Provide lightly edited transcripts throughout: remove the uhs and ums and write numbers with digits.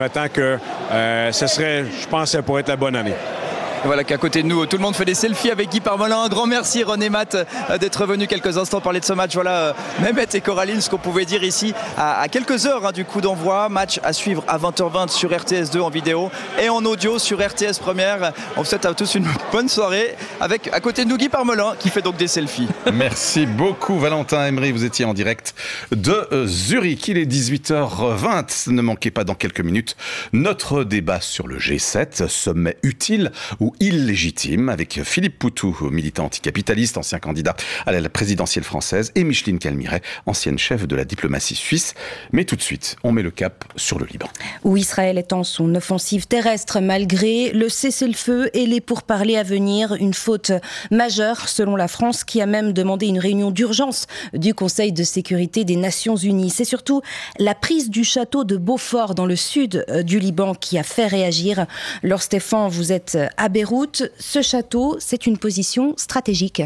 Tant que ce serait, je pense, ça pourrait être la bonne année. Voilà qu'à côté de nous, tout le monde fait des selfies avec Guy Parmelin. Un grand merci René Matt d'être venu quelques instants parler de ce match. Voilà, Mehmet et Coraline, ce qu'on pouvait dire ici à quelques heures du coup d'envoi. Match à suivre à 20h20 sur RTS 2 en vidéo et en audio sur RTS Première. On vous souhaite à tous une bonne soirée avec à côté de nous Guy Parmelin qui fait donc des selfies. Merci beaucoup Valentin Emery, vous étiez en direct de Zurich. Il est 18h20. Ne manquez pas dans quelques minutes notre débat sur le G7, sommet utile ou illégitime, avec Philippe Poutou, militant anticapitaliste, ancien candidat à la présidentielle française, et Micheline Calmiret, ancienne chef de la diplomatie suisse. Mais tout de suite, on met le cap sur le Liban. Où Israël étend son offensive terrestre malgré le cessez-le-feu et les pourparlers à venir. Une faute majeure selon la France qui a même demandé une réunion d'urgence du Conseil de sécurité des Nations Unies. C'est surtout la prise du château de Beaufort dans le sud du Liban qui a fait réagir. Laure Stéphane, vous êtes à Beyrouth. Ce château, c'est une position stratégique.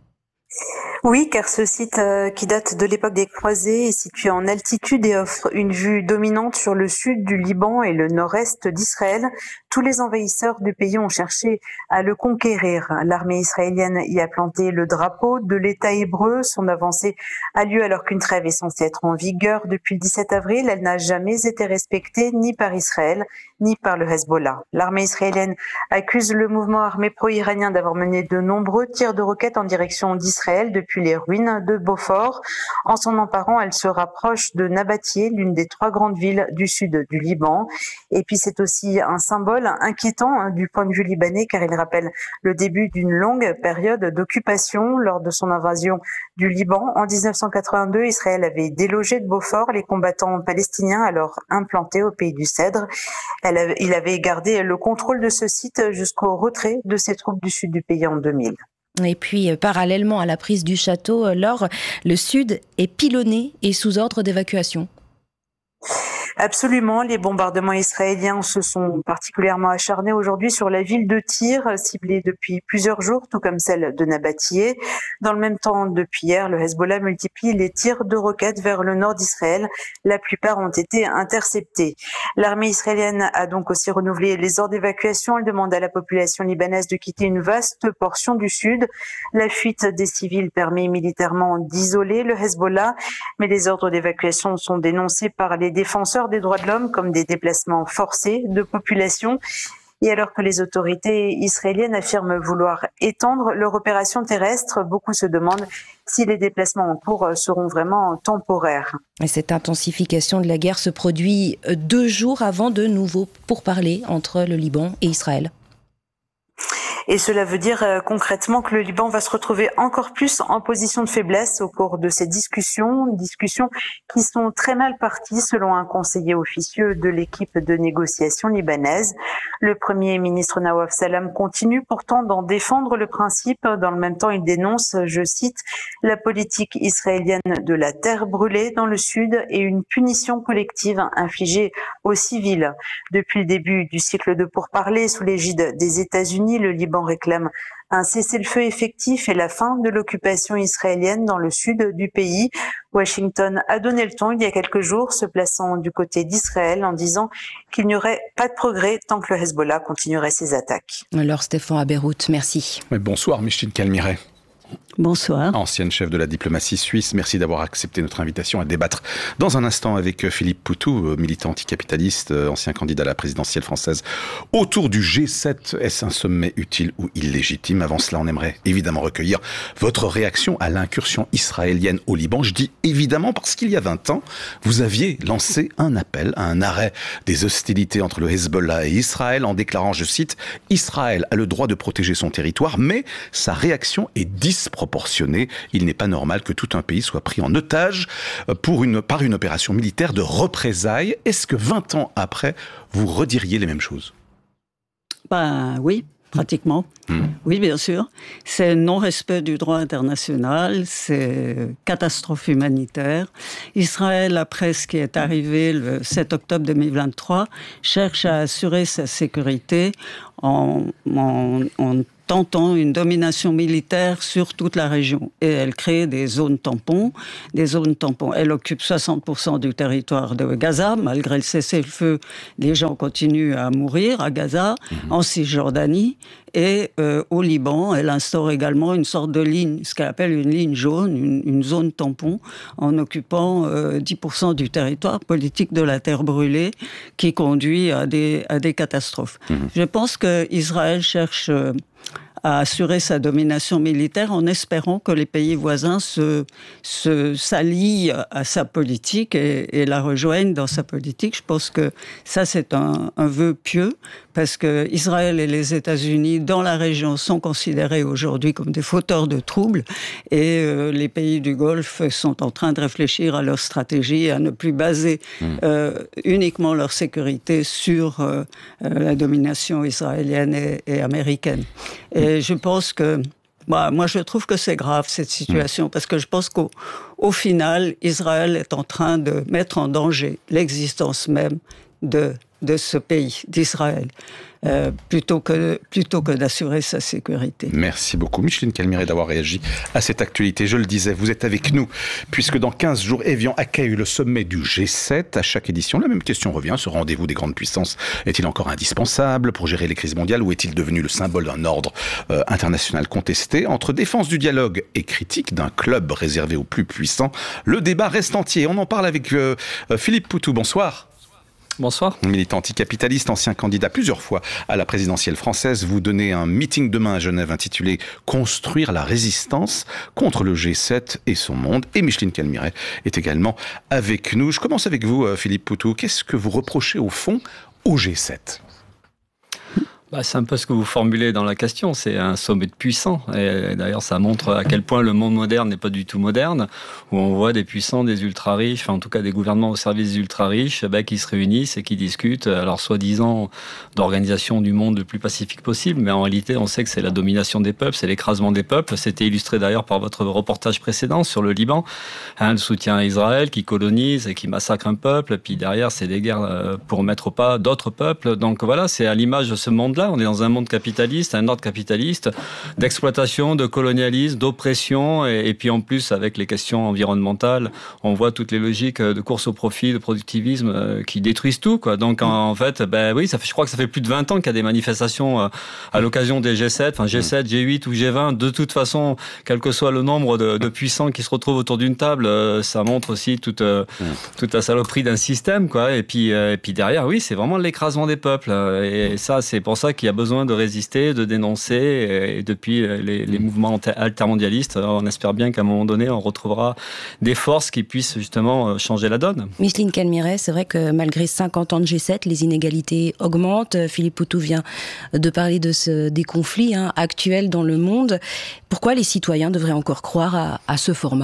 Oui, car ce site qui date de l'époque des croisés est situé en altitude et offre une vue dominante sur le sud du Liban et le nord-est d'Israël. Tous les envahisseurs du pays ont cherché à le conquérir. L'armée israélienne y a planté le drapeau de l'État hébreu. Son avancée a lieu alors qu'une trêve est censée être en vigueur depuis le 17 avril. Elle n'a jamais été respectée ni par Israël ni par le Hezbollah. L'armée israélienne accuse le mouvement armé pro-iranien d'avoir mené de nombreux tirs de roquettes en direction d'Israël depuis les ruines de Beaufort. En s'en emparant, elle se rapproche de Nabatieh, l'une des 3 grandes villes du sud du Liban. Et puis c'est aussi un symbole inquiétant du point de vue libanais car il rappelle le début d'une longue période d'occupation. Lors de son invasion du Liban en 1982, Israël avait délogé de Beaufort les combattants palestiniens alors implantés au pays du Cèdre. Il avait gardé le contrôle de ce site jusqu'au retrait de ses troupes du sud du pays en 2000. Et puis, parallèlement à la prise du château, Laure, le sud est pilonné et sous ordre d'évacuation. Absolument, les bombardements israéliens se sont particulièrement acharnés aujourd'hui sur la ville de Tyr, ciblée depuis plusieurs jours, tout comme celle de Nabatieh. Dans le même temps, depuis hier, le Hezbollah multiplie les tirs de roquettes vers le nord d'Israël. La plupart ont été interceptés. L'armée israélienne a donc aussi renouvelé les ordres d'évacuation. Elle demande à la population libanaise de quitter une vaste portion du sud. La fuite des civils permet militairement d'isoler le Hezbollah, mais les ordres d'évacuation sont dénoncés par les défenseurs des droits de l'homme comme des déplacements forcés de population. Et alors que les autorités israéliennes affirment vouloir étendre leur opération terrestre, beaucoup se demandent si les déplacements en cours seront vraiment temporaires. Et cette intensification de la guerre se produit 2 jours avant de nouveaux pourparlers entre le Liban et Israël. Et cela veut dire concrètement que le Liban va se retrouver encore plus en position de faiblesse au cours de ces discussions qui sont très mal parties selon un conseiller officieux de l'équipe de négociation libanaise. Le premier ministre Nawaf Salam continue pourtant d'en défendre le principe. Dans le même temps, il dénonce, je cite, la politique israélienne de la terre brûlée dans le sud et une punition collective infligée aux civils. Depuis le début du cycle de pourparlers sous l'égide des États-Unis, le Liban réclame un cessez-le-feu effectif et la fin de l'occupation israélienne dans le sud du pays. Washington a donné le ton il y a quelques jours, se plaçant du côté d'Israël en disant qu'il n'y aurait pas de progrès tant que le Hezbollah continuerait ses attaques. Alors Stéphane à Beyrouth, merci. Bonsoir Micheline Calmiret. Bonsoir. Ancienne chef de la diplomatie suisse, merci d'avoir accepté notre invitation à débattre dans un instant avec Philippe Poutou, militant anticapitaliste, ancien candidat à la présidentielle française, autour du G7. Est-ce un sommet utile ou illégitime? Avant cela, on aimerait évidemment recueillir votre réaction à l'incursion israélienne au Liban. Je dis évidemment parce qu'il y a 20 ans, vous aviez lancé un appel à un arrêt des hostilités entre le Hezbollah et Israël en déclarant, je cite, « Israël a le droit de protéger son territoire, mais sa réaction est disproportionnée. Il n'est pas normal que tout un pays soit pris en otage par une opération militaire de représailles. » Est-ce que 20 ans après, vous rediriez les mêmes choses? Oui, pratiquement. Oui, bien sûr. C'est non-respect du droit international, c'est catastrophe humanitaire. Israël, après ce qui est arrivé le 7 octobre 2023, cherche à assurer sa sécurité en tentant une domination militaire sur toute la région. Et elle crée des zones tampons. Elle occupe 60% du territoire de Gaza. Malgré le cessez-le-feu, les gens continuent à mourir à Gaza, en Cisjordanie. Et au Liban, elle instaure également une sorte de ligne, ce qu'elle appelle une ligne jaune, une zone tampon, en occupant 10% du territoire, politique de la terre brûlée, qui conduit à des catastrophes. Je pense qu'Israël cherche à assurer sa domination militaire en espérant que les pays voisins s'allient à sa politique et la rejoignent dans sa politique. Je pense que ça, c'est un vœu pieux, parce que Israël et les États-Unis, dans la région, sont considérés aujourd'hui comme des fauteurs de troubles, et les pays du Golfe sont en train de réfléchir à leur stratégie, à ne plus baser uniquement leur sécurité sur la domination israélienne et américaine. Et je pense que, moi je trouve que c'est grave cette situation, parce que je pense qu'au final, Israël est en train de mettre en danger l'existence même de ce pays, d'Israël, plutôt que d'assurer sa sécurité. Merci beaucoup, Micheline Calmiret, d'avoir réagi à cette actualité. Je le disais, vous êtes avec nous, puisque dans 15 jours, Évian accueille le sommet du G7. À chaque édition, la même question revient. Ce rendez-vous des grandes puissances est-il encore indispensable pour gérer les crises mondiales, ou est-il devenu le symbole d'un ordre international contesté? Entre défense du dialogue et critique d'un club réservé aux plus puissants, le débat reste entier. On en parle avec Philippe Poutou. Bonsoir. Bonsoir. Militant anticapitaliste, ancien candidat plusieurs fois à la présidentielle française, vous donnez un meeting demain à Genève intitulé « Construire la résistance contre le G7 et son monde ». Et Micheline Calmiret est également avec nous. Je commence avec vous, Philippe Poutou. Qu'est-ce que vous reprochez au fond au G7 ? C'est un peu ce que vous formulez dans la question, c'est un sommet de puissants. Et d'ailleurs, ça montre à quel point le monde moderne n'est pas du tout moderne, où on voit des puissants, des ultra-riches, en tout cas des gouvernements au service des ultra-riches, qui se réunissent et qui discutent, alors soi-disant d'organisation du monde le plus pacifique possible, mais en réalité, on sait que c'est la domination des peuples, c'est l'écrasement des peuples. C'était illustré d'ailleurs par votre reportage précédent sur le Liban, le soutien à Israël qui colonise et qui massacre un peuple, et puis derrière, c'est des guerres pour mettre au pas d'autres peuples. Donc voilà, c'est à l'image de ce monde-là. On est dans un monde capitaliste, un ordre capitaliste, d'exploitation, de colonialisme, d'oppression, et puis en plus, avec les questions environnementales, on voit toutes les logiques de course au profit, de productivisme qui détruisent tout, quoi. Donc en fait, oui, je crois que ça fait plus de 20 ans qu'il y a des manifestations à l'occasion des G7, G7, G8 ou G20. De toute façon, quel que soit le nombre de puissants qui se retrouvent autour d'une table, ça montre aussi toute la saloperie d'un système, quoi. Et puis derrière, oui, c'est vraiment l'écrasement des peuples. Et ça, c'est pour ça qu'il y a besoin de résister, de dénoncer. Et depuis les mouvements altermondialistes, on espère bien qu'à un moment donné, on retrouvera des forces qui puissent justement changer la donne. Micheline Calmiret, c'est vrai que malgré 50 ans de G7, les inégalités augmentent. Philippe Poutou vient de parler des conflits actuels dans le monde. Pourquoi les citoyens devraient encore croire à ce format ?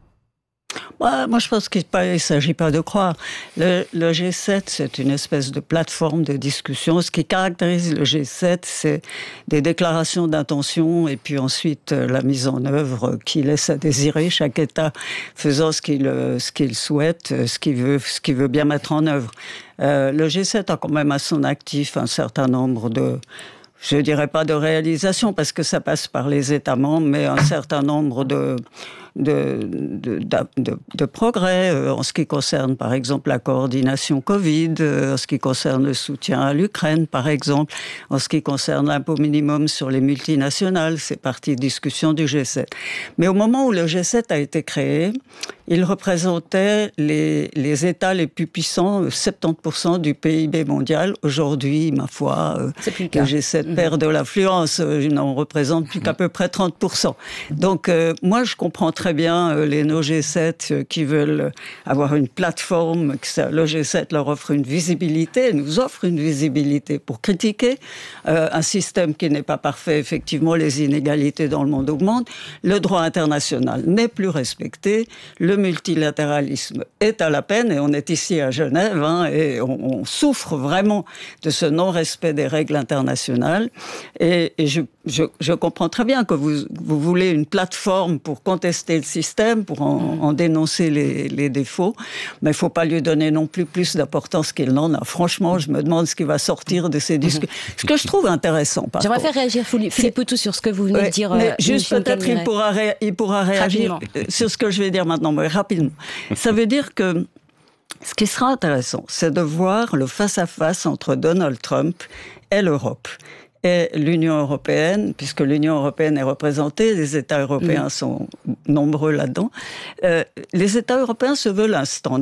Moi, je pense qu'il ne s'agit pas de croire. Le G7, c'est une espèce de plateforme de discussion. Ce qui caractérise le G7, c'est des déclarations d'intention et puis ensuite la mise en œuvre qui laisse à désirer, chaque État faisant ce qu'il souhaite, ce qu'il veut bien mettre en œuvre. Le G7 a quand même à son actif un certain nombre je dirais pas de réalisations, parce que ça passe par les États membres, mais un certain nombre de progrès en ce qui concerne, par exemple, la coordination Covid, en ce qui concerne le soutien à l'Ukraine, par exemple, en ce qui concerne l'impôt minimum sur les multinationales. C'est partie de discussion du G7. Mais au moment où le G7 a été créé, il représentait les États les plus puissants, 70% du PIB mondial. Aujourd'hui, ma foi, le G7 perd de l'influence. Il n'en représente plus qu'à peu près 30%. Donc, moi, je comprends très bien les no G7 qui veulent avoir une plateforme, le G7 leur offre une visibilité, nous offre une visibilité pour critiquer un système qui n'est pas parfait. Effectivement, les inégalités dans le monde augmentent, le droit international n'est plus respecté, le multilatéralisme est à la peine, et on est ici à Genève, et on souffre vraiment de ce non-respect des règles internationales. Et je comprends très bien que vous voulez une plateforme pour contester contester le système, pour en dénoncer les défauts, mais il ne faut pas lui donner non plus d'importance qu'il n'en a. Franchement, je me demande ce qui va sortir de ces discussions. Ce que je trouve intéressant, J'aimerais faire réagir Philippe Poutou sur ce que vous venez de dire. Mais juste peut-être il pourra réagir rapidement sur ce que je vais dire maintenant, mais rapidement. Ça veut dire que ce qui sera intéressant, c'est de voir le face-à-face entre Donald Trump et l'Europe. Et l'Union européenne, puisque l'Union européenne est représentée, les États européens sont nombreux là-dedans. Les États européens se veulent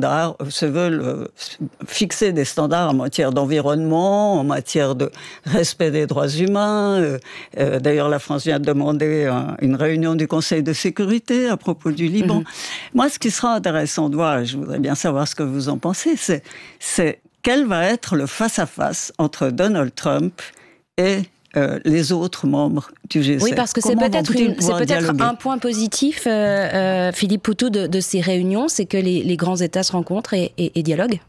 fixer des standards en matière d'environnement, en matière de respect des droits humains. D'ailleurs, la France vient de demander une réunion du Conseil de sécurité à propos du Liban. Moi, ce qui sera intéressant de voir, je voudrais bien savoir ce que vous en pensez, c'est quel va être le face-à-face entre Donald Trump et les autres membres du G7. Oui, parce que c'est peut-être un point positif, Philippe Poutou, de ces réunions, c'est que les grands États se rencontrent et dialoguent.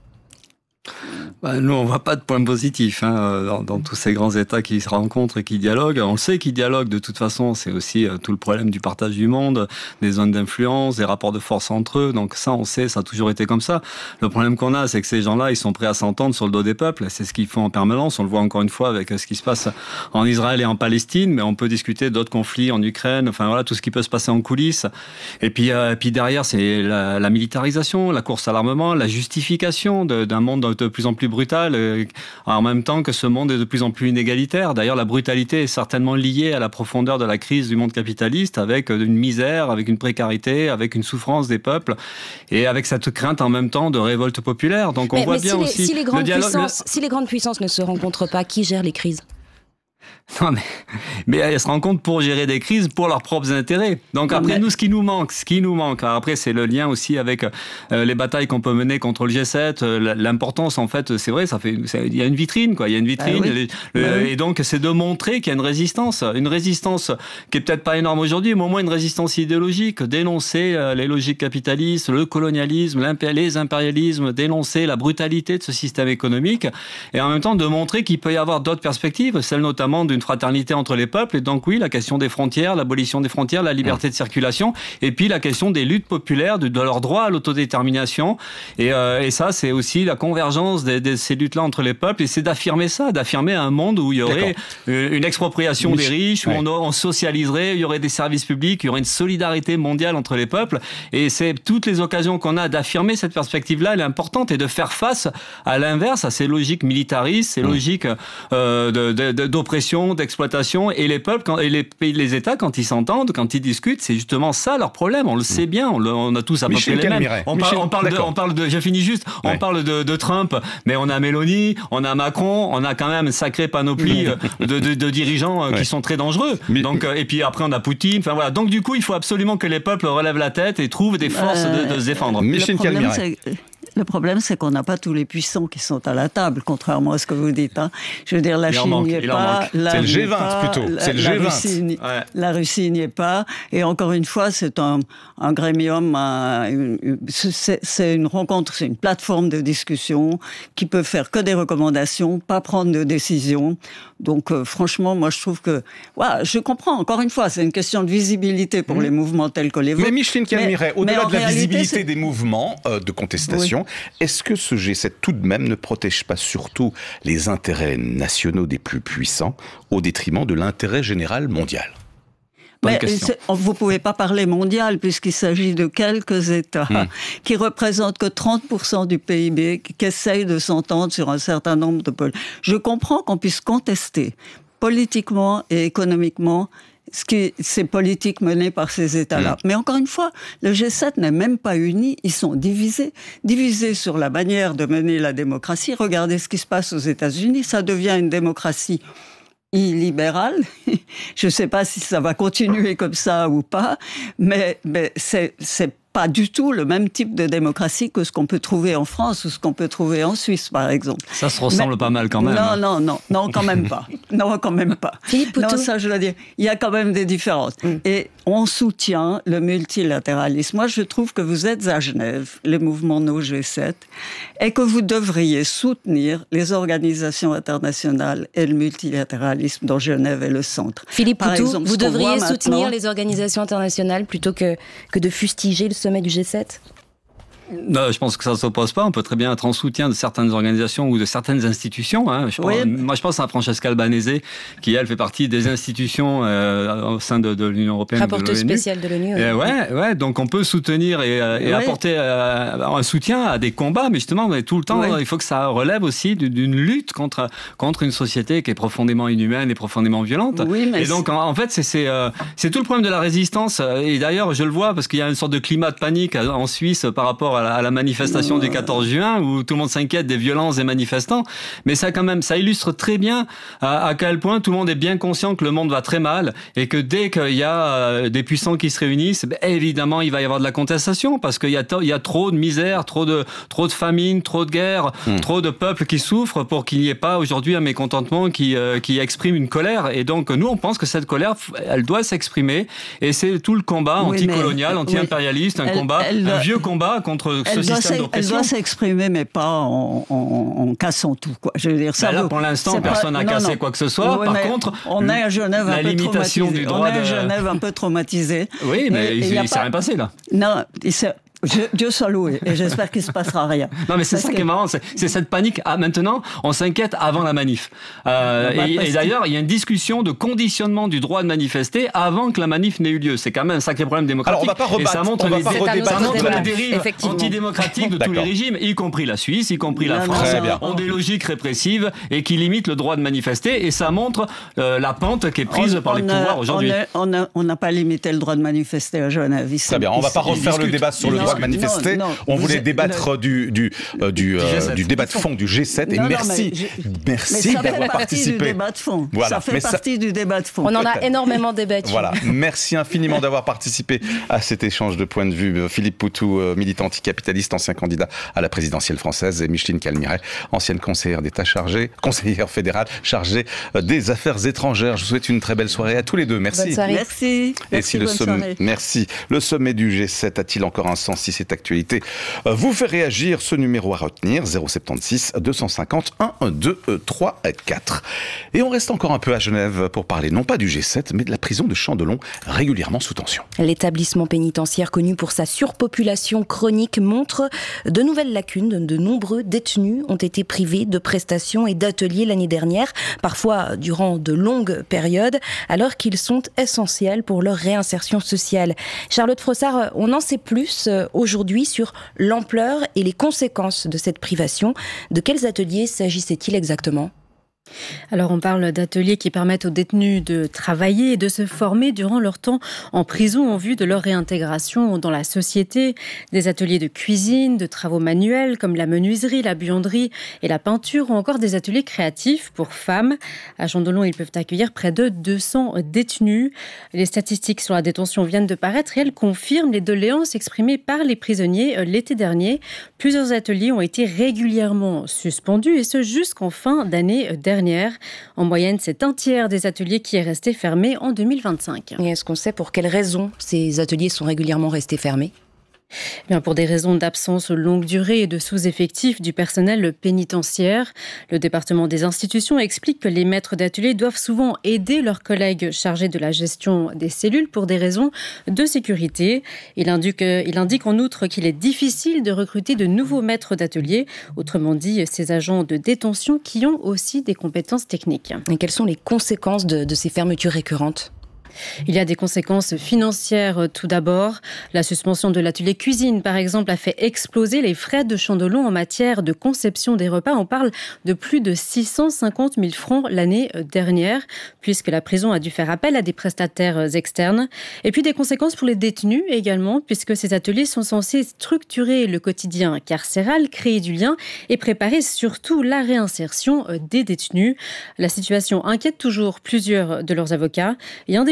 Nous, on ne voit pas de point positif dans tous ces grands États qui se rencontrent et qui dialoguent. On le sait qu'ils dialoguent de toute façon. C'est aussi tout le problème du partage du monde, des zones d'influence, des rapports de force entre eux. Donc ça, on sait, ça a toujours été comme ça. Le problème qu'on a, c'est que ces gens-là, ils sont prêts à s'entendre sur le dos des peuples. C'est ce qu'ils font en permanence. On le voit encore une fois avec ce qui se passe en Israël et en Palestine. Mais on peut discuter d'autres conflits en Ukraine. Enfin voilà, tout ce qui peut se passer en coulisses. Et puis derrière, c'est la militarisation, la course à l'armement, la justification d'un monde de plus en plus brutal, en même temps que ce monde est de plus en plus inégalitaire. D'ailleurs, la brutalité est certainement liée à la profondeur de la crise du monde capitaliste, avec une misère, avec une précarité, avec une souffrance des peuples, et avec cette crainte en même temps de révolte populaire. Donc on voit bien aussi... Si les grandes puissances ne se rencontrent pas, qui gère les crises ? Non, mais elles se rencontrent pour gérer des crises pour leurs propres intérêts. Donc après, nous, ce qui nous manque, après, c'est le lien aussi avec les batailles qu'on peut mener contre le G7, l'importance, en fait, c'est vrai, il y a une vitrine, quoi. Il y a une vitrine, et donc c'est de montrer qu'il y a une résistance qui est peut-être pas énorme aujourd'hui, mais au moins une résistance idéologique, dénoncer les logiques capitalistes, le colonialisme, les impérialismes, dénoncer la brutalité de ce système économique, et en même temps de montrer qu'il peut y avoir d'autres perspectives, celle notamment d'une fraternité entre les peuples, et donc oui, la question des frontières, l'abolition des frontières, la liberté de circulation, et puis la question des luttes populaires, de leur droit à l'autodétermination, et ça, c'est aussi la convergence de ces luttes-là entre les peuples, et c'est d'affirmer un monde où il y aurait une expropriation des riches, où on socialiserait, il y aurait des services publics, il y aurait une solidarité mondiale entre les peuples, et c'est toutes les occasions qu'on a d'affirmer cette perspective-là, elle est importante, et de faire face à l'inverse, à ces logiques militaristes, ces logiques d'oppression, d'exploitation, et les peuples, les États, quand ils s'entendent, quand ils discutent, c'est justement ça leur problème. On le sait bien, on a tous à peu près les mêmes. On parle de, je finis juste, on parle de Trump, mais on a Mélanie, on a Macron, on a quand même une sacrée panoplie de dirigeants qui sont très dangereux. Donc, et puis après on a Poutine. Enfin voilà. Donc du coup, il faut absolument que les peuples relèvent la tête et trouvent des forces de se défendre. Le problème, c'est qu'on n'a pas tous les puissants qui sont à la table, contrairement à ce que vous dites. Je veux dire, la Chine n'y est pas. C'est le G20 plutôt. C'est le G20. La Russie n'y est pas. Et encore une fois, c'est un grémium, c'est une rencontre, c'est une plateforme de discussion qui peut faire que des recommandations, pas prendre de décisions. Donc, franchement, moi, je trouve que... je comprends, encore une fois, c'est une question de visibilité pour les mouvements tels que les vôtres. Mais Micheline Calmiret, au-delà de la visibilité des mouvements de contestation, est-ce que ce G7, tout de même, ne protège pas surtout les intérêts nationaux des plus puissants au détriment de l'intérêt général mondial ? Mais vous ne pouvez pas parler mondial puisqu'il s'agit de quelques États qui représentent que 30% du PIB, qui essayent de s'entendre sur un certain nombre de politiques. Je comprends qu'on puisse contester politiquement et économiquement ces politiques menées par ces États-là. Mais encore une fois, le G7 n'est même pas uni, ils sont divisés sur la manière de mener la démocratie. Regardez ce qui se passe aux États-Unis, ça devient une démocratie illibérale. Je ne sais pas si ça va continuer comme ça ou pas, mais c'est pas du tout le même type de démocratie que ce qu'on peut trouver en France ou ce qu'on peut trouver en Suisse, par exemple. Ça se ressemble pas mal quand même. Non, quand même pas. Non, quand même pas. Philippe Poutou. Non, ça, je dois dire, il y a quand même des différences. Et on soutient le multilatéralisme. Moi, je trouve que vous êtes à Genève, les mouvements No G7, et que vous devriez soutenir les organisations internationales et le multilatéralisme dont Genève est le centre. Philippe Poutou, exemple, vous devriez soutenir maintenant les organisations internationales plutôt que de fustiger le sommet du G7 ? Non, je pense que ça ne s'oppose pas. On peut très bien être en soutien de certaines organisations ou de certaines institutions. Hein. Moi, je pense à Francesca Albanese, qui, elle, fait partie des institutions au sein de l'Union européenne. Rapporteuse spéciale de l'ONU. Ouais. Donc, on peut soutenir et apporter un soutien à des combats. Mais justement, tout le temps, il faut que ça relève aussi d'une lutte contre une société qui est profondément inhumaine et profondément violente. Et donc, en fait, c'est tout le problème de la résistance. Et d'ailleurs, je le vois parce qu'il y a une sorte de climat de panique en Suisse par rapport à la manifestation du 14 juin où tout le monde s'inquiète des violences des manifestants, mais ça illustre très bien à quel point tout le monde est bien conscient que le monde va très mal et que dès qu'il y a des puissants qui se réunissent, évidemment il va y avoir de la contestation parce qu'il y a trop de misère, trop de famine, trop de guerre, trop de peuples qui souffrent pour qu'il n'y ait pas aujourd'hui un mécontentement qui exprime une colère. Et donc nous on pense que cette colère elle doit s'exprimer et c'est tout le combat anticolonial, anti-impérialiste, un vieux combat contre ce système d'oppression. Elle doit s'exprimer, mais pas en cassant tout, quoi. Je veux dire, ça. Là, pour l'instant, personne n'a cassé quoi que ce soit. Par contre, on est à Genève la limitation du droit un peu traumatisé. Oui, mais il ne s'est rien passé là. Non, Dieu soit loué, et j'espère qu'il ne se passera rien. Non, mais c'est ça qui est marrant, c'est cette panique. Maintenant, on s'inquiète avant la manif. Et d'ailleurs, il y a une discussion de conditionnement du droit de manifester avant que la manif n'ait eu lieu. C'est quand même un sacré problème démocratique. Alors, on va pas rebattre, et ça montre les dérives effectivement antidémocratiques de tous les régimes, y compris la Suisse, y compris la France, ont des logiques répressives et qui limitent le droit de manifester. Et ça montre la pente qui est prise par les pouvoirs aujourd'hui. On n'a pas limité le droit de manifester à Genève. Très bien, on ne va pas refaire le débat sur le droit de manifester. On voulait débattre du débat de fond du G7 et merci d'avoir participé. Ça fait partie du débat de fond. On en a énormément débattu. Voilà, merci infiniment d'avoir participé à cet échange de points de vue. Philippe Poutou, militant anticapitaliste, ancien candidat à la présidentielle française, et Micheline Calmiret, ancienne conseillère d'État conseillère fédérale chargée des affaires étrangères. Je vous souhaite une très belle soirée à tous les deux. Merci. Bonne soirée. Merci. Le sommet du G7 a-t-il encore un sens si cette actualité vous fait réagir? Ce numéro à retenir, 076 250 1 2 3 4. Et on reste encore un peu à Genève pour parler non pas du G7, mais de la prison de Chandelon, régulièrement sous tension. L'établissement pénitentiaire connu pour sa surpopulation chronique montre de nouvelles lacunes. De nombreux détenus ont été privés de prestations et d'ateliers l'année dernière, parfois durant de longues périodes, alors qu'ils sont essentiels pour leur réinsertion sociale. Charlotte Frossard, on en sait plus aujourd'hui sur l'ampleur et les conséquences de cette privation. De quels ateliers s'agissait-il exactement ? Alors on parle d'ateliers qui permettent aux détenus de travailler et de se former durant leur temps en prison en vue de leur réintégration dans la société. Des ateliers de cuisine, de travaux manuels comme la menuiserie, la buanderie et la peinture ou encore des ateliers créatifs pour femmes. À Chandelon, ils peuvent accueillir près de 200 détenus. Les statistiques sur la détention viennent de paraître et elles confirment les doléances exprimées par les prisonniers l'été dernier. Plusieurs ateliers ont été régulièrement suspendus et ce jusqu'en fin d'année dernière. En moyenne, c'est un tiers des ateliers qui est resté fermé en 2025. Et est-ce qu'on sait pour quelles raisons ces ateliers sont régulièrement restés fermés ? Bien, pour des raisons d'absence longue durée et de sous-effectif du personnel pénitentiaire. Le département des institutions explique que les maîtres d'ateliers doivent souvent aider leurs collègues chargés de la gestion des cellules pour des raisons de sécurité. Il indique en outre qu'il est difficile de recruter de nouveaux maîtres d'ateliers, autrement dit ces agents de détention qui ont aussi des compétences techniques. Et quelles sont les conséquences de ces fermetures récurrentes ? Il y a des conséquences financières tout d'abord. La suspension de l'atelier cuisine, par exemple, a fait exploser les frais de Chandelon en matière de conception des repas. On parle de plus de 650 000 francs l'année dernière, puisque la prison a dû faire appel à des prestataires externes. Et puis des conséquences pour les détenus également, puisque ces ateliers sont censés structurer le quotidien carcéral, créer du lien et préparer surtout la réinsertion des détenus. La situation inquiète toujours plusieurs de leurs avocats. Et un des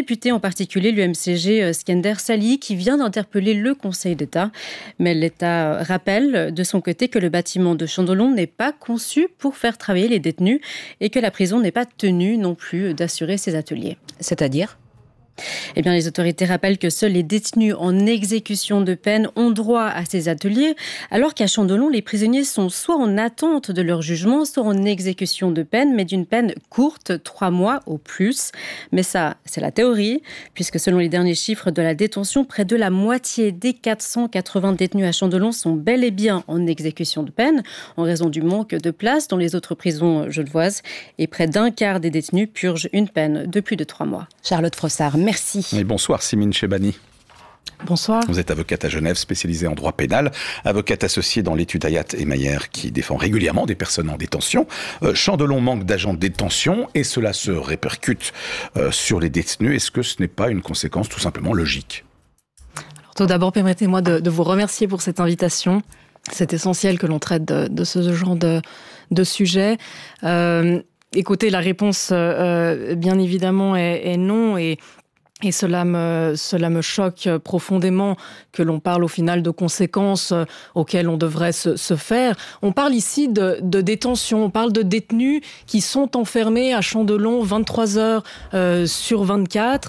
députés, en particulier l'UMCG Skender Sali, qui vient d'interpeller le Conseil d'État. Mais l'État rappelle de son côté que le bâtiment de Chandelon n'est pas conçu pour faire travailler les détenus et que la prison n'est pas tenue non plus d'assurer ses ateliers. C'est-à-dire ? Eh bien, les autorités rappellent que seuls les détenus en exécution de peine ont droit à ces ateliers, alors qu'à Chandelon, les prisonniers sont soit en attente de leur jugement, soit en exécution de peine, mais d'une peine courte, 3 mois au plus. Mais ça, c'est la théorie, puisque selon les derniers chiffres de la détention, près de la moitié des 480 détenus à Chandelon sont bel et bien en exécution de peine, en raison du manque de place dans les autres prisons genevoises, et près d'un quart des détenus purgent une peine de plus de 3 mois. Charlotte Frossard, merci. Et bonsoir Simine Chebani. Bonsoir. Vous êtes avocate à Genève, spécialisée en droit pénal, avocate associée dans l'étude Hayat et Mayer qui défend régulièrement des personnes en détention. Chandelon manque d'agents de détention et cela se répercute sur les détenus. Est-ce que ce n'est pas une conséquence tout simplement logique ? Alors, tout d'abord, permettez-moi de vous remercier pour cette invitation. C'est essentiel que l'on traite de ce genre de sujet. Écoutez, la réponse, bien évidemment, est non et cela me choque profondément que l'on parle au final de conséquences auxquelles on devrait se faire. On parle ici de détention, on parle de détenus qui sont enfermés à Chandelon 23 heures sur 24.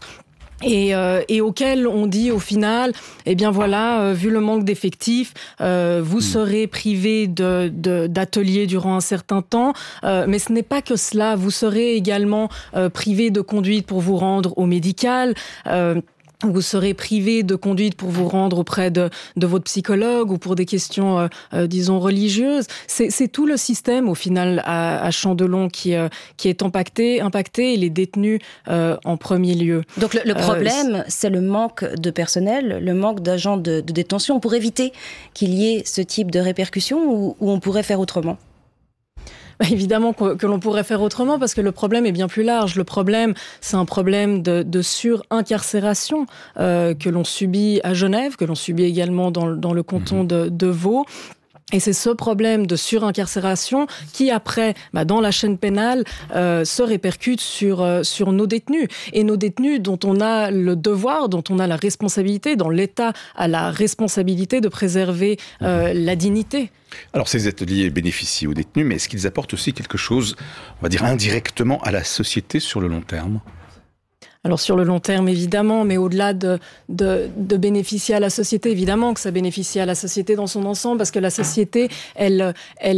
Et auquel on dit au final, eh bien voilà, vu le manque d'effectifs, vous serez privé d'ateliers durant un certain temps, mais ce n'est pas que cela, vous serez également privé de conduite pour vous rendre au médical. Vous serez privé de conduite pour vous rendre auprès de votre psychologue ou pour des questions, disons, religieuses. C'est tout le système, au final, à Chandelon qui est impacté et les détenus en premier lieu. Donc le problème, c'est le manque de personnel, le manque d'agents de détention. Pour éviter qu'il y ait ce type de répercussions ou on pourrait faire autrement ? Évidemment que l'on pourrait faire autrement parce que le problème est bien plus large. Le problème, c'est un problème de surincarcération que l'on subit à Genève, que l'on subit également dans le canton de Vaud. Et c'est ce problème de surincarcération qui, après, dans la chaîne pénale, se répercute sur nos détenus. Et nos détenus dont on a le devoir, dont on a la responsabilité, dont l'État a la responsabilité de préserver la dignité. Alors ces ateliers bénéficient aux détenus, mais est-ce qu'ils apportent aussi quelque chose, on va dire indirectement, à la société sur le long terme ? Alors sur le long terme, évidemment, mais au-delà de bénéficier à la société, évidemment que ça bénéficie à la société dans son ensemble, parce que la société, elle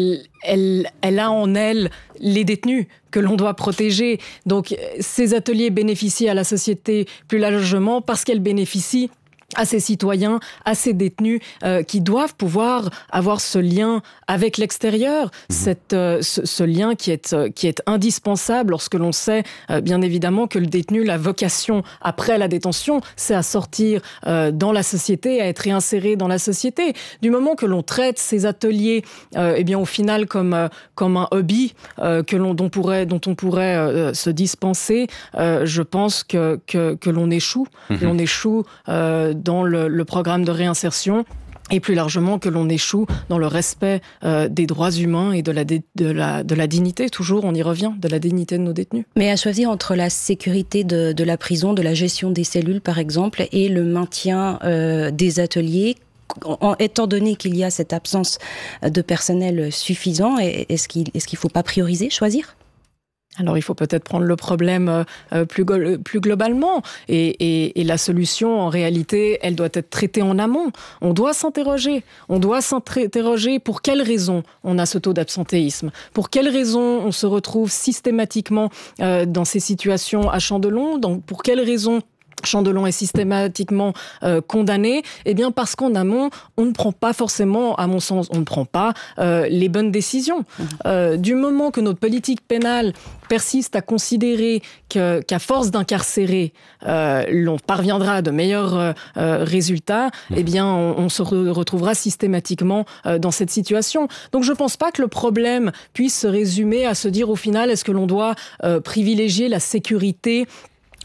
a en elle les détenus que l'on doit protéger. Donc ces ateliers bénéficient à la société plus largement parce qu'elles bénéficient à ces citoyens, à ces détenus qui doivent pouvoir avoir ce lien avec l'extérieur, ce lien qui est indispensable lorsque l'on sait bien évidemment que le détenu, la vocation après la détention, c'est à sortir dans la société, à être réinséré dans la société. Du moment que l'on traite ces ateliers, eh bien au final comme un hobby dont on pourrait se dispenser, je pense que l'on échoue. L'on échoue dans le programme de réinsertion et plus largement que l'on échoue dans le respect des droits humains et de la dignité, toujours on y revient, de la dignité de nos détenus. Mais à choisir entre la sécurité de la prison, de la gestion des cellules par exemple, et le maintien des ateliers, étant donné qu'il y a cette absence de personnel suffisant, est-ce qu'il ne faut pas prioriser, choisir ? Alors il faut peut-être prendre le problème plus globalement et la solution en réalité elle doit être traitée en amont. On doit s'interroger pour quelles raisons on a ce taux d'absentéisme, pour quelles raisons on se retrouve systématiquement dans ces situations à Chandelon, pour quelles raisons Chandelon est systématiquement condamné, eh bien parce qu'en amont, on ne prend pas forcément, à mon sens, on ne prend pas les bonnes décisions. Du moment que notre politique pénale persiste à considérer qu'à force d'incarcérer, l'on parviendra à de meilleurs résultats, eh bien on se retrouvera systématiquement dans cette situation. Donc je ne pense pas que le problème puisse se résumer à se dire au final, est-ce que l'on doit privilégier la sécurité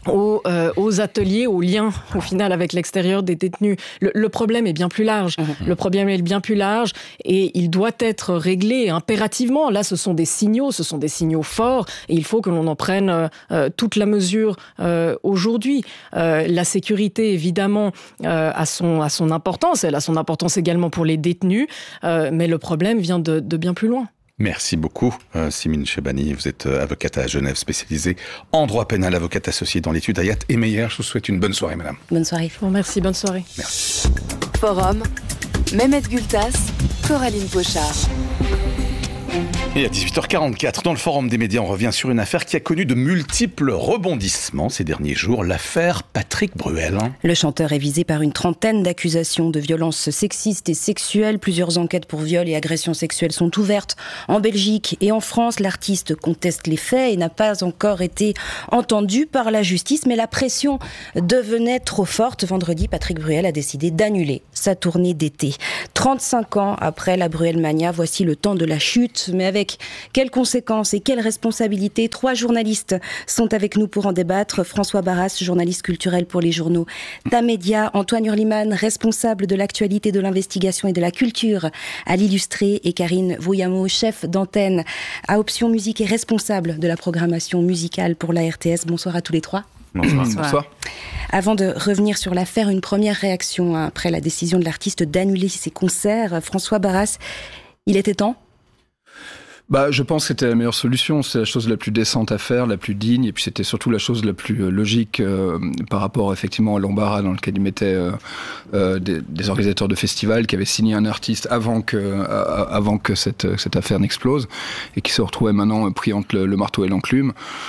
aux ateliers, aux liens au final avec l'extérieur des détenus. Le problème est bien plus large. Le problème est bien plus large et il doit être réglé impérativement. Là, ce sont des signaux forts et il faut que l'on en prenne toute la mesure aujourd'hui. La sécurité, évidemment, a son importance. Elle a son importance également pour les détenus, mais le problème vient de bien plus loin. Merci beaucoup, Simine Chebani. Vous êtes avocate à Genève, spécialisée en droit pénal, avocate associée dans l'étude Hayat et Meyer. Je vous souhaite une bonne soirée, madame. Bonne soirée. Je vous remercie, bonne soirée. Merci. Forum, Mehmet Gültas, Coraline Pochard. Et à 18h44, dans le Forum des médias, on revient sur une affaire qui a connu de multiples rebondissements ces derniers jours, l'affaire Patrick Bruel. Le chanteur est visé par une trentaine d'accusations de violences sexistes et sexuelles. Plusieurs enquêtes pour viol et agressions sexuelles sont ouvertes en Belgique et en France. L'artiste conteste les faits et n'a pas encore été entendu par la justice, mais la pression devenait trop forte. Vendredi, Patrick Bruel a décidé d'annuler sa tournée d'été. 35 ans après la Bruelmania, voici le temps de la chute, mais avec quelles conséquences et quelles responsabilités? 3 journalistes sont avec nous pour en débattre. François Barras, journaliste culturel pour les journaux Tamedia, Antoine Hurlimann, responsable de l'actualité, de l'investigation et de la culture à l'Illustré, et Karine Vouyamo, chef d'antenne à Option Musique et responsable de la programmation musicale pour la RTS. Bonsoir à tous les 3. Bonsoir. Avant de revenir sur l'affaire, une première réaction après la décision de l'artiste d'annuler ses concerts. François Barras, il était temps? Je pense que c'était la meilleure solution. C'est la chose la plus décente à faire, la plus digne, et puis c'était surtout la chose la plus logique par rapport effectivement à l'embarras dans lequel ils mettaient des organisateurs de festivals qui avaient signé un artiste avant que cette affaire n'explose et qui se retrouvaient maintenant pris entre le marteau et l'enclume.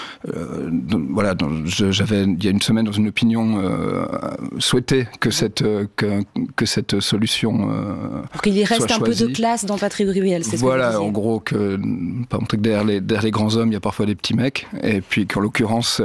J'avais il y a une semaine dans une opinion souhaité que cette solution pour qu'il y reste soit un peu choisie. de classe dans Patrick Bruel, c'est ce que vous disiez. En gros que par exemple, derrière les grands hommes, il y a parfois des petits mecs, et puis qu'en l'occurrence,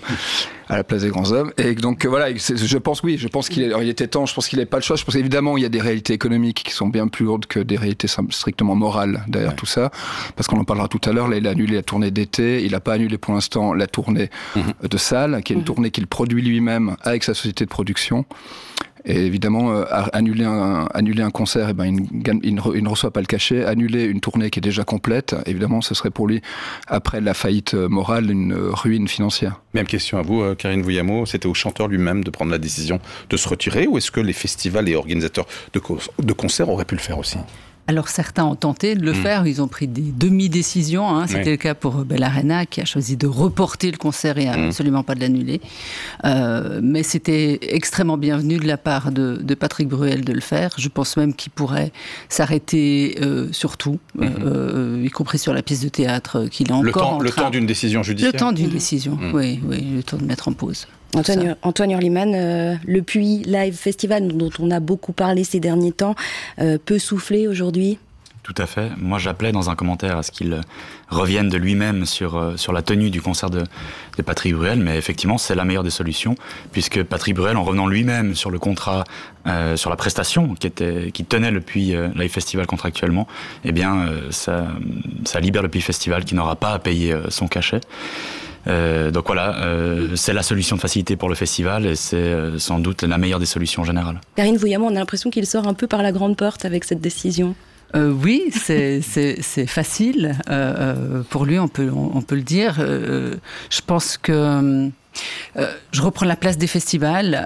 à la place des grands hommes. Et donc je pense qu'il était temps. Je pense qu'il n'avait pas le choix. Je pense qu'évidemment, il y a des réalités économiques qui sont bien plus lourdes que des réalités strictement morales derrière tout ça, parce qu'on en parlera tout à l'heure. Là, il a annulé la tournée d'été. Il n'a pas annulé pour l'instant la tournée de salle, qui est une tournée qu'il produit lui-même avec sa société de production. Et évidemment, annuler un concert, il ne reçoit pas le cachet. Annuler une tournée qui est déjà complète, évidemment, ce serait pour lui, après la faillite morale, une ruine financière. Même question à vous, Karine Vouyamo. C'était au chanteur lui-même de prendre la décision de se retirer, ou est-ce que les festivals et organisateurs de concerts auraient pu le faire aussi? Alors certains ont tenté de le faire, ils ont pris des demi-décisions, c'était le cas pour Bellarena qui a choisi de reporter le concert et absolument pas de l'annuler. Mais c'était extrêmement bienvenu de la part de Patrick Bruel de le faire. Je pense même qu'il pourrait s'arrêter sur tout, y compris sur la pièce de théâtre qu'il est encore en train. Le temps d'une décision judiciaire. Le temps d'une décision, oui, le temps de mettre en pause. Antoine Hurlimann, le Puy Live Festival dont on a beaucoup parlé ces derniers temps, peut souffler aujourd'hui? Tout à fait. Moi, j'appelais dans un commentaire à ce qu'il revienne de lui-même sur la tenue du concert de Patrick Bruel, mais effectivement, c'est la meilleure des solutions, puisque Patrick Bruel, en revenant lui-même sur le contrat, sur la prestation qui tenait le Puy Live Festival contractuellement, ça libère le Puy Festival qui n'aura pas à payer son cachet. Donc voilà, c'est la solution de facilité pour le festival et c'est sans doute la meilleure des solutions générales. Karine Vouyamo, on a l'impression qu'il sort un peu par la grande porte avec cette décision. Oui, c'est facile pour lui, on peut le dire. Je pense que je reprends la place des festivals.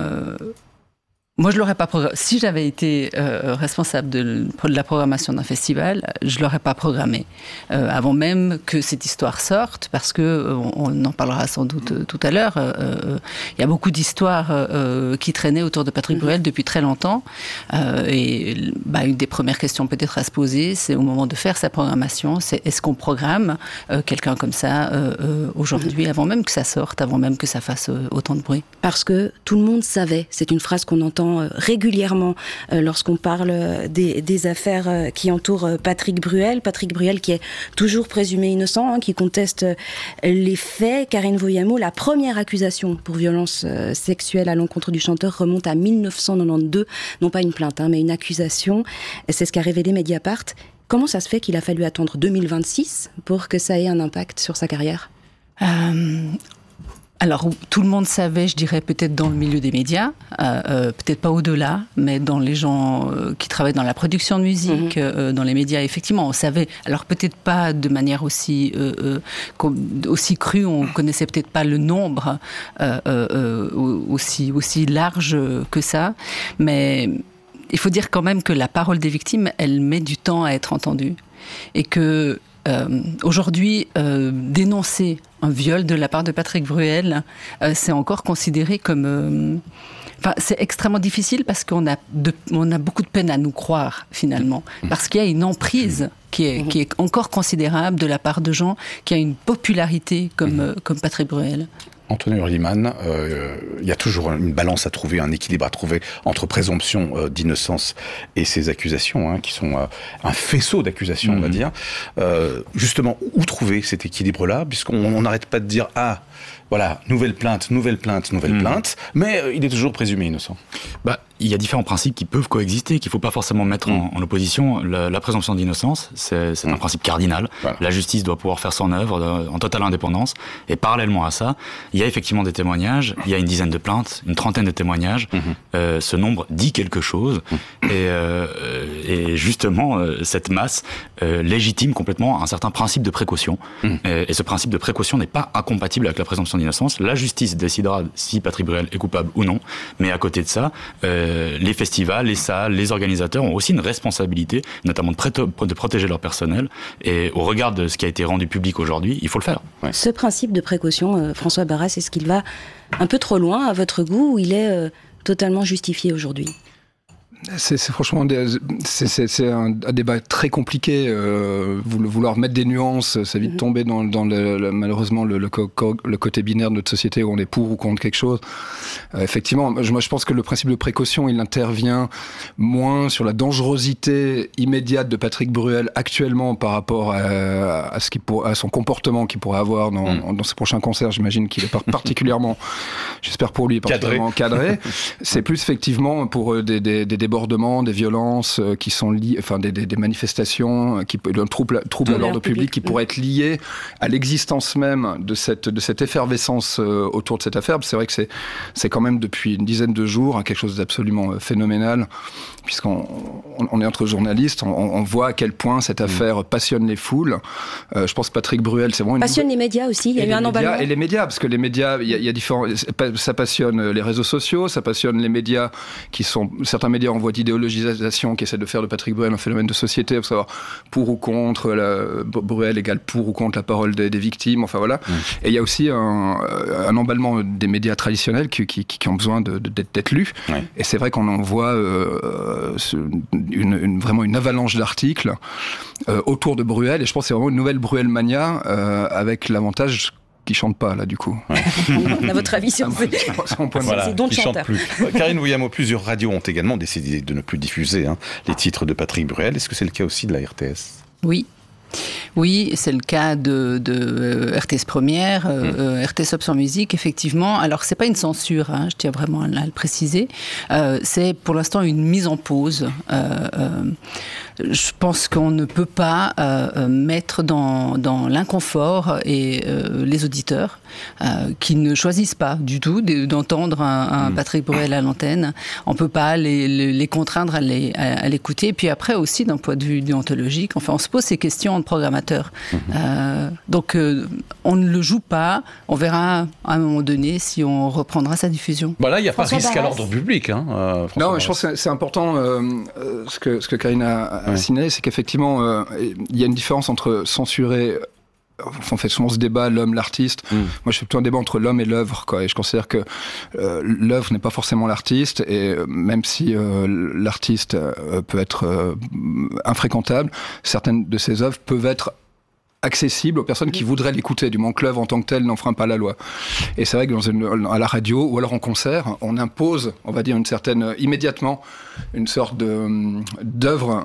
Moi, je l'aurais pas programmé. Si j'avais été responsable de la programmation d'un festival, je l'aurais pas programmé avant même que cette histoire sorte, parce que on en parlera sans doute tout à l'heure. Il y a beaucoup d'histoires qui traînaient autour de Patrick Bruel depuis très longtemps, et une des premières questions peut-être à se poser, c'est au moment de faire sa programmation, c'est est-ce qu'on programme quelqu'un comme ça aujourd'hui, avant même que ça sorte, avant même que ça fasse autant de bruit. Parce que tout le monde savait. C'est une phrase qu'on entend régulièrement lorsqu'on parle des affaires qui entourent Patrick Bruel. Patrick Bruel qui est toujours présumé innocent, qui conteste les faits. Karine Vouyamo, la première accusation pour violence sexuelle à l'encontre du chanteur remonte à 1992. Non pas une plainte, mais une accusation. C'est ce qu'a révélé Mediapart. Comment ça se fait qu'il a fallu attendre 2026 pour que ça ait un impact sur sa carrière ? Alors, tout le monde savait, je dirais, peut-être dans le milieu des médias, peut-être pas au-delà, mais dans les gens qui travaillent dans la production de musique, dans les médias, effectivement, on savait. Alors, peut-être pas de manière aussi crue, on connaissait peut-être pas le nombre aussi large que ça, mais il faut dire quand même que la parole des victimes, elle met du temps à être entendue. Et que aujourd'hui, dénoncer un viol de la part de Patrick Bruel, c'est encore considéré comme... c'est extrêmement difficile parce qu'on a beaucoup de peine à nous croire, finalement. Parce qu'il y a une emprise qui est encore considérable de la part de gens qui a une popularité comme Patrick Bruel. Antonin Hurlimann, il y a toujours une balance à trouver, un équilibre à trouver entre présomption d'innocence et ces accusations, qui sont un faisceau d'accusations, on va dire. Justement, où trouver cet équilibre-là, puisqu'on n'arrête pas de dire « Ah, voilà, nouvelle plainte, mais il est toujours présumé innocent. » Il y a différents principes qui peuvent coexister, qu'il ne faut pas forcément mettre en opposition. La présomption d'innocence, c'est un principe cardinal. Voilà. La justice doit pouvoir faire son œuvre en totale indépendance. Et parallèlement à ça, il y a effectivement des témoignages, il y a une dizaine de plaintes, une trentaine de témoignages. Ce nombre dit quelque chose. Et justement, cette masse légitime complètement un certain principe de précaution. Et ce principe de précaution n'est pas incompatible avec la présomption d'innocence. La justice décidera si Patrick Bruel est coupable ou non. Mais à côté de ça, les festivals, les salles, les organisateurs ont aussi une responsabilité, notamment de protéger leur personnel. Et au regard de ce qui a été rendu public aujourd'hui, il faut le faire. Ouais. Ce principe de précaution, François Barras, est-ce qu'il va un peu trop loin à votre goût ou il est totalement justifié aujourd'hui ? C'est franchement c'est un débat très compliqué. Vouloir mettre des nuances, ça vite tomber dans malheureusement le côté binaire de notre société où on est pour ou contre quelque chose. Effectivement, moi je pense que le principe de précaution, il intervient moins sur la dangerosité immédiate de Patrick Bruel actuellement par rapport à son comportement qu'il pourrait avoir dans ses prochains concerts. J'imagine qu'il est particulièrement, j'espère pour lui, particulièrement cadré. C'est plus effectivement pour des débordements, des violences qui sont liées, enfin des manifestations, un trouble à l'ordre public qui pourrait être lié à l'existence même de cette effervescence autour de cette affaire. C'est vrai que c'est quand même depuis une dizaine de jours quelque chose d'absolument phénoménal, puisqu'on est entre journalistes, on voit à quel point cette affaire passionne les foules. Je pense que Patrick Bruel, c'est vraiment passionne les médias aussi. Il y a eu un emballement. Et les médias, parce que les médias, il y a différents. Ça passionne les réseaux sociaux, ça passionne les médias qui sont certains médias en voie d'idéologisation qui essaient de faire de Patrick Bruel un phénomène de société, pour savoir pour ou contre Bruel égale pour ou contre la parole des victimes, enfin voilà. Et il y a aussi un emballement des médias traditionnels qui ont besoin d'être lus. Et c'est vrai qu'on en voit vraiment une avalanche d'articles autour de Bruel, et je pense que c'est vraiment une nouvelle Bruel-mania avec l'avantage qui chante pas là du coup. On a votre avis sur c'est donc chanteur. Karine Williamo, plusieurs radios ont également décidé de ne plus diffuser les titres de Patrick Bruel. Est-ce que c'est le cas aussi de la RTS ? Oui, c'est le cas de RTS Première, RTS Option Musique, effectivement. Alors, c'est pas une censure, je tiens vraiment à le préciser. C'est pour l'instant une mise en pause. Je pense qu'on ne peut pas mettre dans l'inconfort et les auditeurs qui ne choisissent pas du tout d'entendre un Patrick Bruel à l'antenne. On peut pas les contraindre à l'écouter. Et puis après aussi, d'un point de vue déontologique, enfin, on se pose ces questions de programmateur. Donc, on ne le joue pas. On verra à un moment donné si on reprendra sa diffusion. Là, il n'y a pas de risque à l'ordre public. Non, mais je pense que c'est important ce que Karine a signalé, c'est qu'effectivement, il y a une différence entre censurer. On fait souvent ce débat, l'homme, l'artiste. Moi, je fais plutôt un débat entre l'homme et l'œuvre, quoi. Et je considère que l'œuvre n'est pas forcément l'artiste, et même si l'artiste peut être infréquentable, certaines de ses œuvres peuvent être accessible aux personnes qui voudraient l'écouter, du moment que l'œuvre en tant que telle n'enfreint pas la loi. Et c'est vrai que à la radio ou alors en concert, on impose, on va dire immédiatement, une sorte d'œuvre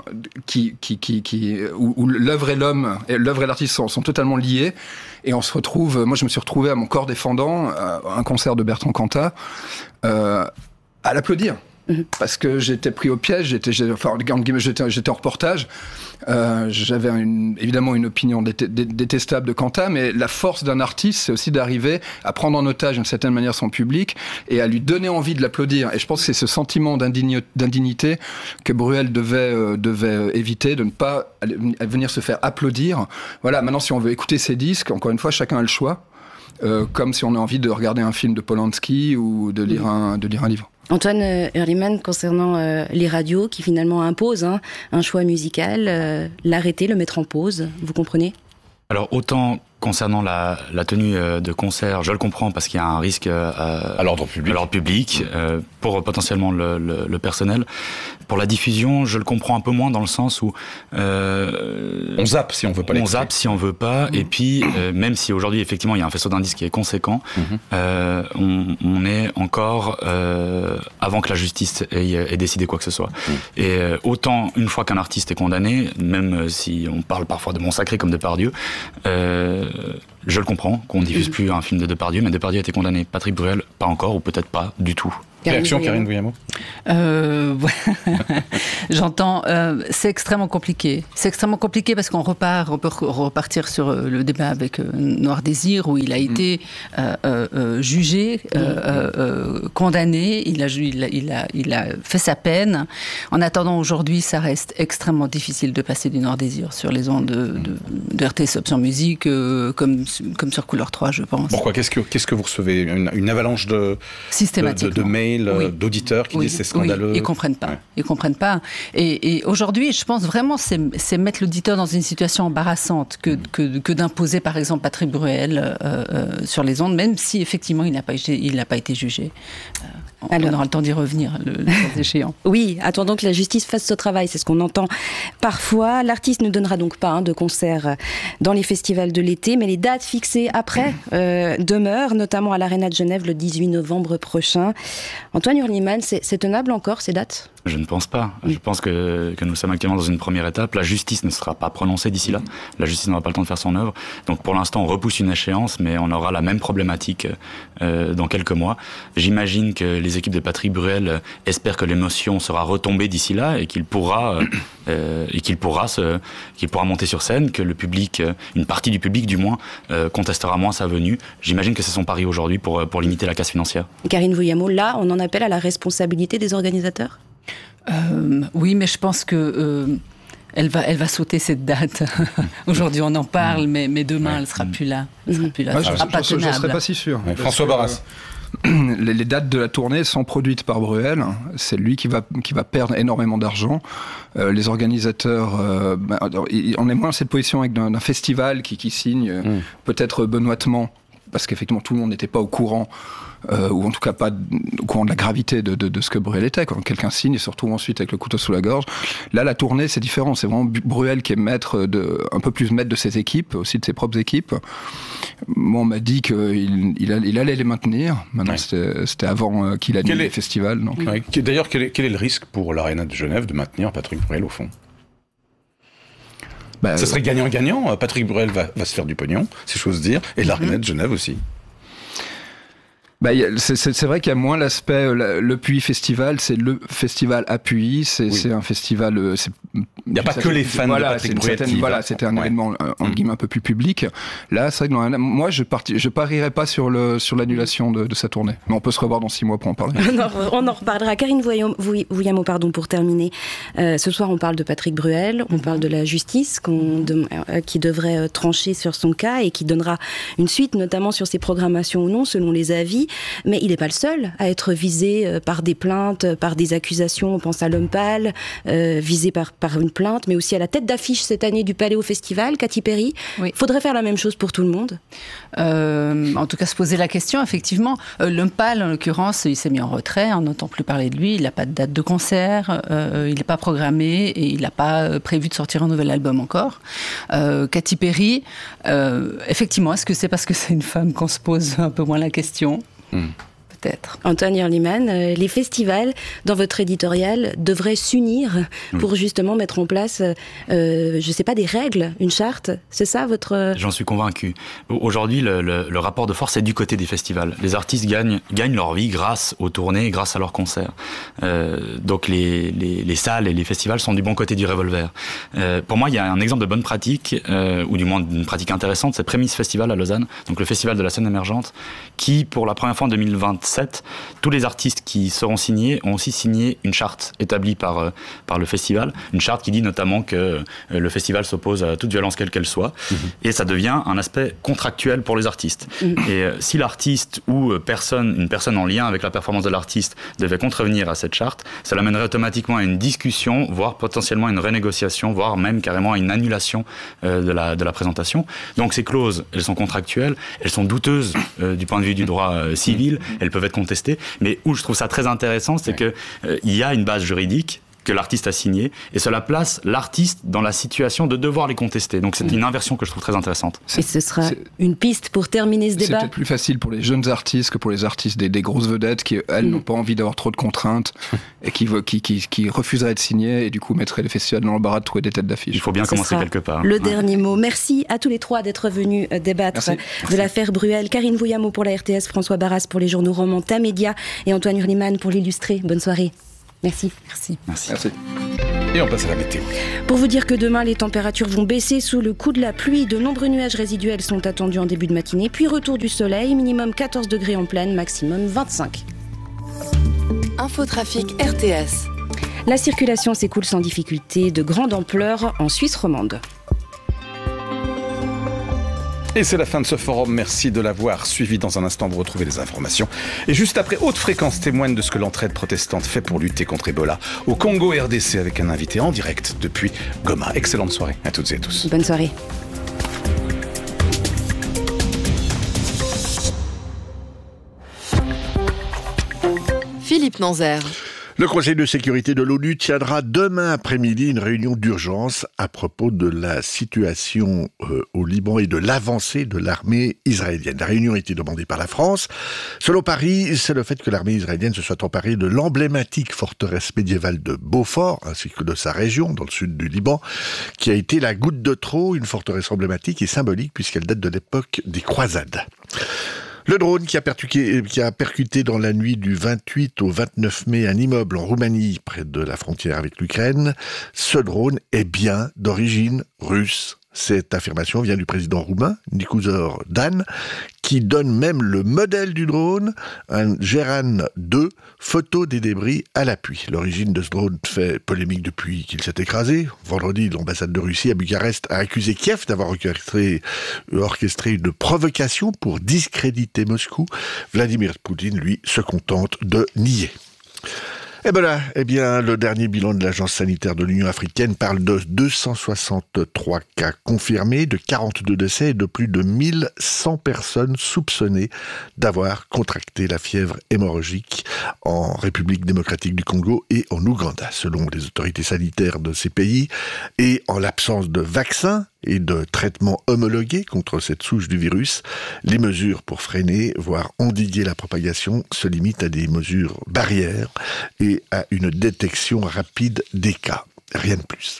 où l'œuvre et l'homme, et l'œuvre et l'artiste sont totalement liés, et on se retrouve, moi je me suis retrouvé à mon corps défendant, un concert de Bertrand Cantat, à l'applaudir. Parce que j'étais pris au piège, j'étais en reportage. J'avais évidemment une opinion détestable de Quentin, mais la force d'un artiste, c'est aussi d'arriver à prendre en otage d'une certaine manière son public et à lui donner envie de l'applaudir. Et je pense que c'est ce sentiment d'indignité que Bruel devait éviter, de ne pas venir se faire applaudir. Voilà, maintenant si on veut écouter ses disques, encore une fois, chacun a le choix. Comme si on a envie de regarder un film de Polanski ou de lire un livre. Antoine Hurlimann, concernant les radios qui finalement imposent un choix musical, l'arrêter, le mettre en pause, vous comprenez ? Alors autant concernant la tenue de concert, je le comprends parce qu'il y a un risque à l'ordre public, pour potentiellement le personnel. Pour la diffusion, je le comprends un peu moins dans le sens où on zappe si on veut pas. On zappe si on veut pas. Et puis même si aujourd'hui effectivement il y a un faisceau d'indices qui est conséquent, on est encore avant que la justice ait décidé quoi que ce soit. Et autant une fois qu'un artiste est condamné, même si on parle parfois de Montsacré comme Depardieu, je le comprends qu'on ne diffuse plus un film de Depardieu, mais Depardieu a été condamné. Patrick Bruel, pas encore, ou peut-être pas du tout. Réaction, Karine Vouyamo. J'entends. C'est extrêmement compliqué. C'est extrêmement compliqué parce on peut repartir sur le débat avec Noir Désir où il a été jugé, condamné. Il a fait sa peine. En attendant, aujourd'hui, ça reste extrêmement difficile de passer du Noir Désir sur les ondes de RTS Option Musique, comme sur Couleur 3, je pense. Pourquoi ? Qu'est-ce que vous recevez ? Une avalanche de mails, d'auditeurs qui disent c'est scandaleux. Oui, ils comprennent pas. Ils comprennent pas. Et aujourd'hui, je pense vraiment c'est mettre l'auditeur dans une situation embarrassante que d'imposer par exemple Patrick Bruel sur les ondes, même si effectivement il n'a pas été jugé. On aura le temps d'y revenir le temps échéant. Oui, attendons que la justice fasse ce travail, c'est ce qu'on entend parfois. L'artiste ne donnera donc pas de concert dans les festivals de l'été, mais les dates fixées après demeurent, notamment à l'Arena de Genève le 18 novembre prochain. Antoine Hurlimann, c'est tenable encore ces dates ? Je ne pense pas. Je pense que nous sommes actuellement dans une première étape. La justice ne sera pas prononcée d'ici là. La justice n'aura pas le temps de faire son œuvre. Donc pour l'instant, on repousse une échéance, mais on aura la même problématique dans quelques mois. J'imagine que les équipes de Patrick Bruel espèrent que l'émotion sera retombée d'ici là et qu'il pourra monter sur scène, que le public, une partie du public du moins, contestera moins sa venue. J'imagine que c'est son pari aujourd'hui pour limiter la casse financière. Karine Vouyamo, là, on en appelle à la responsabilité des organisateurs ? Oui, mais je pense que elle va sauter cette date. Aujourd'hui, on en parle, mais demain, elle sera plus là. Elle sera plus là. Je ne serais pas si sûr. François Barras. Les dates de la tournée sont produites par Bruel. C'est lui qui va perdre énormément d'argent. Les organisateurs, on est moins dans cette position avec d'un festival qui signe peut-être benoîtement, parce qu'effectivement tout le monde n'était pas au courant. Ou en tout cas pas au courant de la gravité de ce que Bruel était. Quand quelqu'un signe et se retrouve ensuite avec le couteau sous la gorge. Là, la tournée, c'est différent. C'est vraiment Bruel qui est un peu plus maître de ses équipes, aussi de ses propres équipes. Moi, on m'a dit qu'il allait les maintenir. Maintenant, c'était avant qu'il annule les festivals. Donc. D'ailleurs, quel est le risque pour l'Arena de Genève de maintenir Patrick Bruel au fond ? Ça serait gagnant-gagnant. Patrick Bruel va se faire du pognon, c'est chose dire, et l'Arena de Genève aussi. C'est vrai qu'il y a moins l'aspect le Puy Festival, c'est le festival à Puy, c'est un festival. Il n'y a pas que les fans de Patrick Bruel. C'était un événement en guillemets un peu plus public. Là, c'est vrai que moi, je parierais pas sur l'annulation de sa tournée. Mais on peut se revoir dans 6 mois pour en parler. On en reparlera. Karine Vouyamo, pour terminer. Ce soir, on parle de Patrick Bruel, on parle de la justice qui devrait trancher sur son cas et qui donnera une suite, notamment sur ses programmations ou non, selon les avis. Mais il n'est pas le seul à être visé par des plaintes, par des accusations. On pense à l'homme pâle, visé par une plainte, mais aussi à la tête d'affiche cette année du Paléo Festival, Katy Perry. Il faudrait faire la même chose pour tout le monde. En tout cas, se poser la question, effectivement. L'homme pâle, en l'occurrence, il s'est mis en retrait, on n'entend plus parler de lui, il n'a pas de date de concert, il n'est pas programmé et il n'a pas prévu de sortir un nouvel album encore. Katy Perry, effectivement, est-ce que c'est parce que c'est une femme qu'on se pose un peu moins la question ? peut-être. Antoine Hurlimann, les festivals, dans votre éditorial, devraient s'unir pour justement mettre en place, je ne sais pas, des règles, une charte. C'est ça votre... J'en suis convaincu. Aujourd'hui, le rapport de force est du côté des festivals. Les artistes gagnent leur vie grâce aux tournées, grâce à leurs concerts. Donc les salles et les festivals sont du bon côté du revolver. Pour moi, il y a un exemple de bonne pratique, ou du moins d'une pratique intéressante, c'est Prémisse Festival à Lausanne, donc le festival de la scène émergente, qui, pour la première fois en 2027, tous les artistes qui seront signés ont aussi signé une charte établie par le festival, une charte qui dit notamment que le festival s'oppose à toute violence quelle qu'elle soit, et ça devient un aspect contractuel pour les artistes. Et si l'artiste ou une personne en lien avec la performance de l'artiste devait contrevenir à cette charte, ça l'amènerait automatiquement à une discussion, voire potentiellement à une renégociation, voire même carrément à une annulation de la présentation. Donc ces clauses, elles sont contractuelles, elles sont douteuses du point de vue du droit civil, elles peuvent être contestées, mais où je trouve ça très intéressant, c'est que il y a une base juridique que l'artiste a signé, et cela place l'artiste dans la situation de devoir les contester. Donc c'est une inversion que je trouve très intéressante. Et ce sera une piste pour terminer ce débat. C'est peut-être plus facile pour les jeunes artistes que pour les artistes des grosses vedettes qui, elles, n'ont pas envie d'avoir trop de contraintes et qui refuseraient de signer et du coup mettraient les festivals dans l'embarras de trouver des têtes d'affiche. Il faut bien commencer quelque part. Le dernier mot. Merci à tous les trois d'être venus débattre de l'affaire Bruel. Karine Vouillamo pour la RTS, François Barras pour les journaux romans Tamedia et Antoine Hurlimann pour l'Illustré. Bonne soirée. Merci. Merci. Et on passe à la météo. Pour vous dire que demain, les températures vont baisser sous le coup de la pluie. De nombreux nuages résiduels sont attendus en début de matinée. Puis retour du soleil, minimum 14 degrés en plaine, maximum 25. Infotrafic RTS. La circulation s'écoule sans difficulté de grande ampleur en Suisse romande. Et c'est la fin de ce forum. Merci de l'avoir suivi. Dans un instant, vous retrouvez les informations. Et juste après, Haute Fréquence témoigne de ce que l'entraide protestante fait pour lutter contre Ebola au Congo RDC avec un invité en direct depuis Goma. Excellente soirée à toutes et à tous. Bonne soirée. Philippe Nanzer. Le Conseil de sécurité de l'ONU tiendra demain après-midi une réunion d'urgence à propos de la situation au Liban et de l'avancée de l'armée israélienne. La réunion a été demandée par la France. Selon Paris, c'est le fait que l'armée israélienne se soit emparée de l'emblématique forteresse médiévale de Beaufort, ainsi que de sa région, dans le sud du Liban, qui a été la goutte de trop, une forteresse emblématique et symbolique puisqu'elle date de l'époque des croisades. Le drone qui a percuté dans la nuit du 28 au 29 mai un immeuble en Roumanie, près de la frontière avec l'Ukraine, ce drone est bien d'origine russe. Cette affirmation vient du président roumain, Nicuzor Dan, qui donne même le modèle du drone, un Geran 2, photo des débris à l'appui. L'origine de ce drone fait polémique depuis qu'il s'est écrasé. Vendredi, l'ambassade de Russie à Bucarest a accusé Kiev d'avoir orchestré une provocation pour discréditer Moscou. Vladimir Poutine, lui, se contente de nier. Et bien, le dernier bilan de l'Agence sanitaire de l'Union africaine parle de 263 cas confirmés, de 42 décès et de plus de 1100 personnes soupçonnées d'avoir contracté la fièvre hémorragique en République démocratique du Congo et en Ouganda, selon les autorités sanitaires de ces pays. Et en l'absence de vaccins et de traitements homologués contre cette souche du virus, les mesures pour freiner, voire endiguer la propagation, se limitent à des mesures barrières et à une détection rapide des cas. Rien de plus.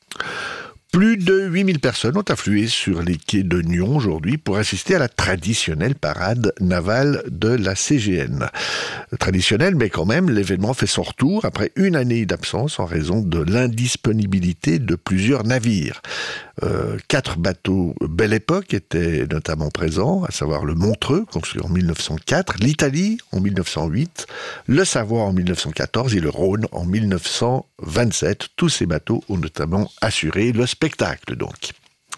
Plus de 8000 personnes ont afflué sur les quais de Nyon aujourd'hui pour assister à la traditionnelle parade navale de la CGN. Traditionnelle, mais quand même, l'événement fait son retour après une année d'absence en raison de l'indisponibilité de plusieurs navires. 4 bateaux Belle Époque étaient notamment présents, à savoir le Montreux, construit en 1904, l'Italie en 1908, le Savoie en 1914 et le Rhône en 1927. Tous ces bateaux ont notamment assuré le spectacle, donc.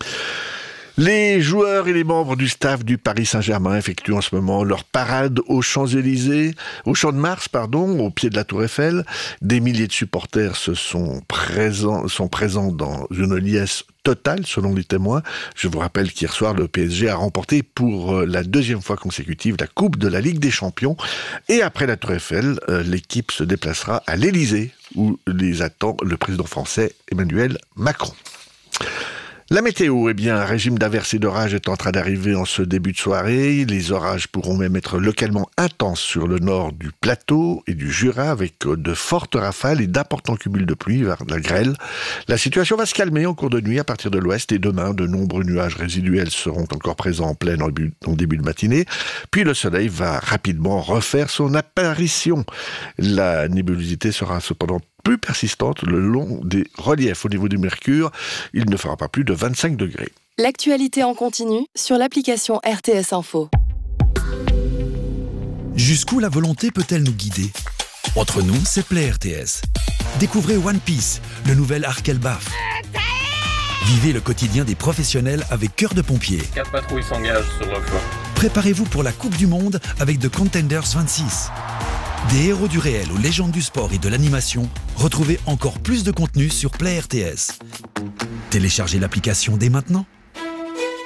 Les joueurs et les membres du staff du Paris Saint-Germain effectuent en ce moment leur parade aux Champs-Élysées, au Champ de Mars, au pied de la Tour Eiffel. Des milliers de supporters sont présents dans une liesse totale, selon les témoins. Je vous rappelle qu'hier soir, le PSG a remporté pour la 2e fois consécutive la Coupe de la Ligue des Champions. Et après la Tour Eiffel, l'équipe se déplacera à l'Élysée, où les attend le président français Emmanuel Macron. La météo, eh bien, un régime d'averses et d'orages est en train d'arriver en ce début de soirée. Les orages pourront même être localement intenses sur le nord du plateau et du Jura, avec de fortes rafales et d'importants cumuls de pluie, voire de la grêle. La situation va se calmer en cours de nuit à partir de l'ouest, et demain, de nombreux nuages résiduels seront encore présents en pleine en début de matinée. Puis le soleil va rapidement refaire son apparition. La nébulosité sera cependant plus persistante le long des reliefs. Au niveau du mercure, il ne fera pas plus de 25 degrés. L'actualité en continu sur l'application RTS Info. Jusqu'où la volonté peut-elle nous guider ? Entre nous, c'est Play RTS. Découvrez One Piece, le nouvel arc Elbaf. Vivez le quotidien des professionnels avec Cœur de Pompier. 4 patrouilles s'engagent sur le flanc. Préparez-vous pour la Coupe du Monde avec The Contenders 26. Des héros du réel aux légendes du sport et de l'animation, retrouvez encore plus de contenu sur Play RTS. Téléchargez l'application dès maintenant.